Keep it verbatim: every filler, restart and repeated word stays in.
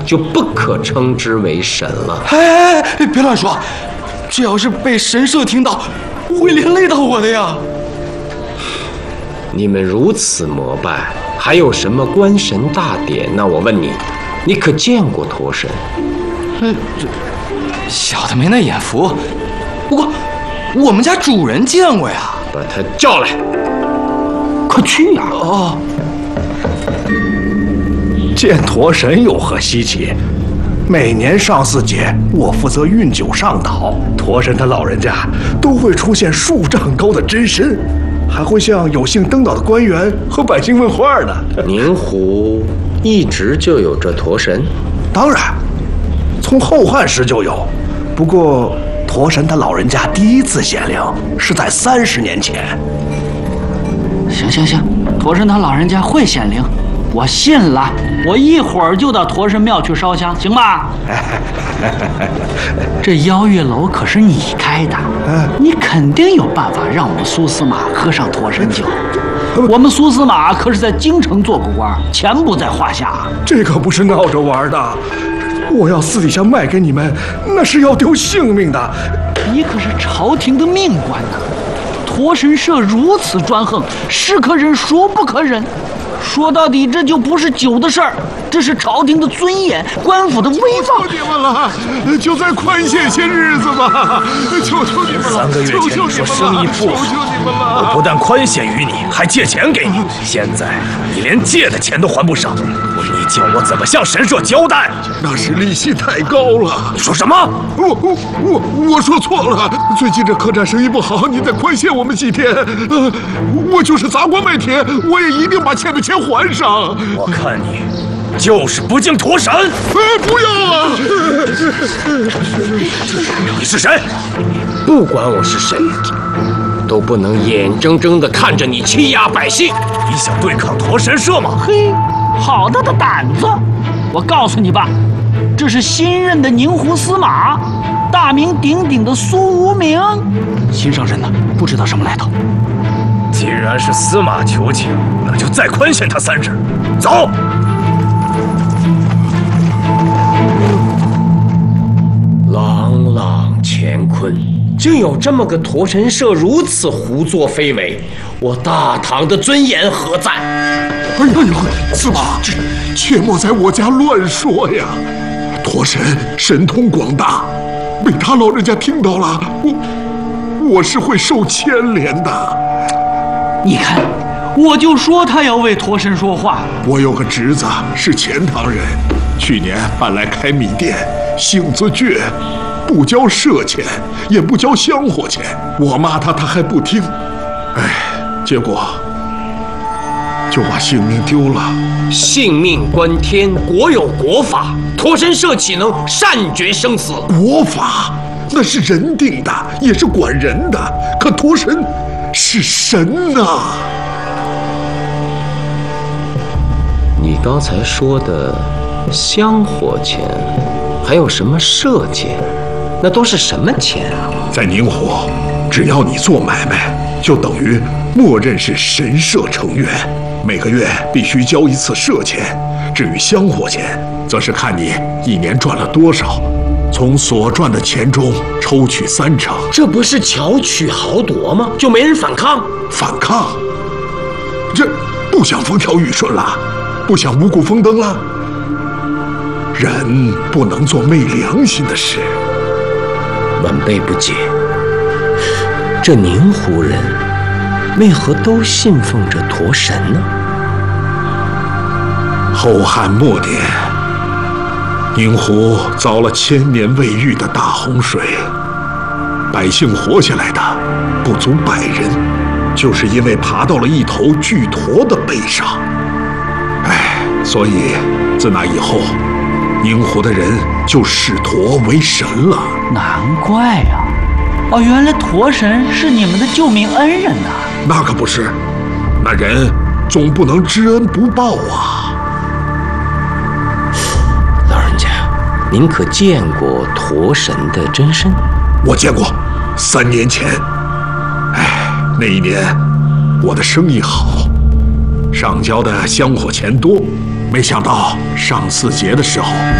就不可称之为神了。 哎哎，别乱说，这要是被神社听到，会连累到我的呀。 你们如此膜拜，还有什么观神大典？那我问你，你可见过驼神？ 呃，这小的没那眼福，不过我们家主人见过呀。 把他叫来，快去呀！ 哦， 见驼神有何稀奇？每年上巳节，我负责运酒上岛，驼神他老人家都会出现数丈高的真身，还会向有幸登岛的官员和百姓问话呢。 宁湖一直就有这驼神？ 当然，从后汉时就有。不过，驼神他老人家第一次显灵是在三十年前。 行行行，驼神他老人家会显灵，我信了。我一会儿就到驼神庙去烧香，行吧？这邀月楼可是你开的，你肯定有办法让我们苏司马喝上驼神酒。我们苏司马可是在京城做过官，钱不在话下。 这可不是闹着玩的，我要私底下卖给你们，那是要丢性命的。 你可是朝廷的命官呐！驼神社如此专横，是可忍孰不可忍。说到底，这就不是酒的事儿，这是朝廷的尊严，官府的威望。 求求你们了，就再宽限些日子吧！求求你们了！ 三个月前你说生意不好，我不但宽限于你，还借钱给你。现在你连借的钱都还不上，你叫我怎么向神社交代？ 那是利息太高了。 你说什么？ 我我我我说错了。最近这客栈生意不好，你再宽限我们几天。呃，我就是砸锅卖铁，我也一定把欠的钱还上。 我看你就是不敬驼神！ 呃，不要啊！ 你是谁？ 不管我是谁，都不能眼睁睁地看着你欺压百姓。 你想对抗驼神社吗？ 嘿，好大的胆子！我告诉你吧，这是新任的宁湖司马，大名鼎鼎的苏无名。新上任的，不知道什么来头。 既然是司马求情，那就再宽限他三日。走。 朗朗乾坤，竟有这么个驼神社如此胡作非为，我大唐的尊严何在？ 哎呀呀，司马，切莫在我家乱说呀！驼神神通广大，被他老人家听到了，我我是会受牵连的。 你看，我就说他要为驼神说话。 我有个侄子是钱塘人，去年搬来开米店，性子倔，不交社钱，也不交香火钱。我骂他，他还不听，哎，结果就把性命丢了。 性命关天，国有国法，驼神社岂能善决生死？ 国法那是人定的，也是管人的，可驼神是神呐、啊！ 你刚才说的香火钱，还有什么社钱，那都是什么钱啊？ 在宁湖，只要你做买卖，就等于默认是神社成员，每个月必须交一次社钱。至于香火钱，则是看你一年赚了多少，从所赚的钱中抽取三成。 这不是巧取豪夺吗？就没人反抗？ 反抗？这不想风调雨顺了，不想五谷丰登了。人不能做昧良心的事。 晚辈不解，这宁湖人为何都信奉着驼神呢？ 后汉末年，宁湖遭了千年未遇的大洪水，百姓活下来的不足百人，就是因为爬到了一头巨驼的背上。哎，所以自那以后，宁湖的人就视驼为神了。 难怪呀、啊！哦，原来驼神是你们的救命恩人呐、啊！ 那可不是，那人总不能知恩不报啊！ 老人家，您可见过驼神的真身？ 我见过，三年前。哎，那一年我的生意好，上交的香火钱多，没想到上巳节的时候。